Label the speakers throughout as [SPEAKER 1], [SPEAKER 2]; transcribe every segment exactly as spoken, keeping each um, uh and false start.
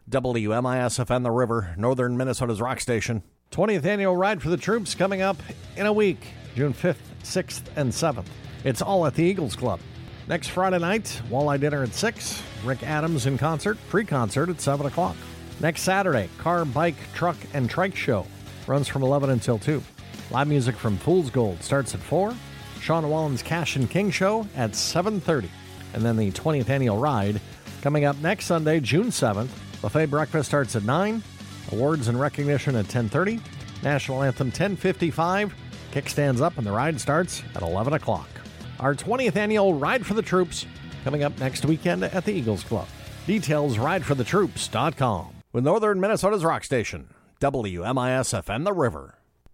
[SPEAKER 1] W M I S F M The River, northern Minnesota's rock station. twentieth Annual Ride for the Troops coming up in a week, June fifth, sixth, and seventh. It's all at the Eagles Club. Next Friday night, walleye dinner at six, Rick Adams in concert, pre-concert at seven o'clock. Next Saturday, car, bike, truck, and trike show runs from eleven until two. Live music from Fool's Gold starts at four. Sean Wallen's Cash and King show at seven thirty. And then the twentieth Annual Ride coming up next Sunday, June seventh. Buffet breakfast starts at nine. Awards and recognition at ten thirty. National Anthem ten fifty-five. Kickstands up and the ride starts at eleven o'clock. Our twentieth Annual Ride for the Troops coming up next weekend at the Eagles Club. Details, ride for the troops dot com. With northern Minnesota's rock station, W M I S F M The River.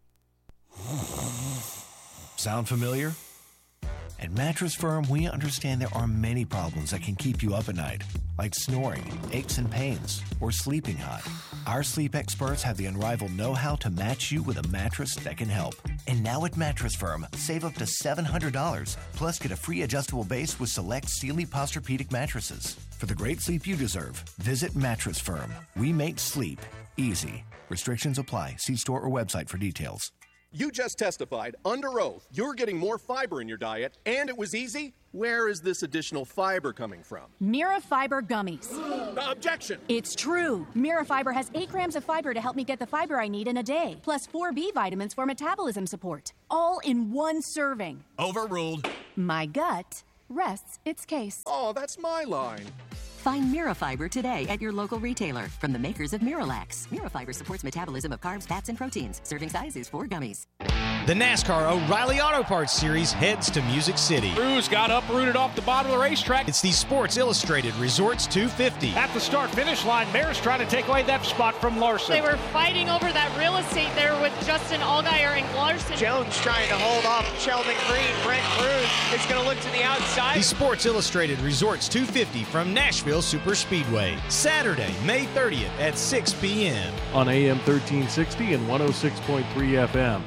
[SPEAKER 2] Sound familiar? At Mattress Firm, we understand there are many problems that can keep you up at night, like snoring, aches and pains, or sleeping hot. Our sleep experts have the unrivaled know-how to match you with a mattress that can help. And now at Mattress Firm, save up to seven hundred dollars, plus get a free adjustable base with select Sealy Posturepedic mattresses. For the great sleep you deserve, visit Mattress Firm. We make sleep easy. Restrictions apply. See store or website for details.
[SPEAKER 3] You just testified under oath you're getting more fiber in your diet, and it was easy? Where is this additional fiber coming from?
[SPEAKER 4] Mira Fiber Gummies.
[SPEAKER 3] Uh, objection!
[SPEAKER 4] It's true. Mira Fiber has eight grams of fiber to help me get the fiber I need in a day, plus four B vitamins for metabolism support, all in one serving.
[SPEAKER 3] Overruled.
[SPEAKER 4] My gut rests its case.
[SPEAKER 3] Oh, that's my line.
[SPEAKER 5] Find Mirafiber today at your local retailer from the makers of Miralax. Mirafiber supports metabolism of carbs, fats, and proteins. Serving size is four gummies.
[SPEAKER 6] The NASCAR O'Reilly Auto Parts Series heads to Music City.
[SPEAKER 7] Cruz got uprooted off the bottom of the racetrack.
[SPEAKER 6] It's the Sports Illustrated Resorts two fifty.
[SPEAKER 7] At the start-finish line, Bears trying to take away that spot from Larson.
[SPEAKER 8] They were fighting over that real estate there with Justin Allgaier and Larson.
[SPEAKER 9] Jones trying to hold off Sheldon Green. Brent Cruz is going to look to the outside.
[SPEAKER 6] The Sports Illustrated Resorts two fifty from Nashville Super Speedway. Saturday, May thirtieth at six p.m.
[SPEAKER 10] on A M thirteen sixty and one oh six point three F M.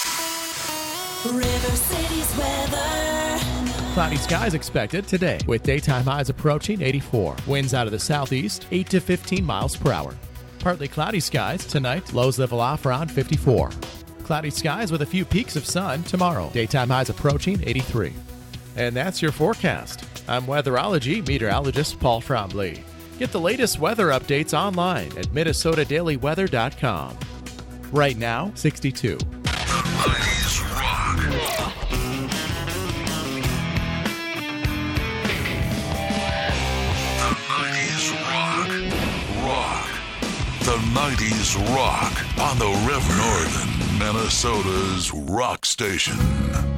[SPEAKER 11] River City's weather.
[SPEAKER 12] Cloudy skies expected today with daytime highs approaching eighty-four. Winds out of the southeast, eight to fifteen miles per hour. Partly cloudy skies tonight. Lows level off around fifty-four. Cloudy skies with a few peaks of sun tomorrow. Daytime highs approaching eighty-three. And that's your forecast. I'm weatherology meteorologist Paul Trombley. Get the latest weather updates online at Minnesota Daily Weather dot com. Right now, sixty-two.
[SPEAKER 13] The nineties rock on the River, northern Minnesota's rock station.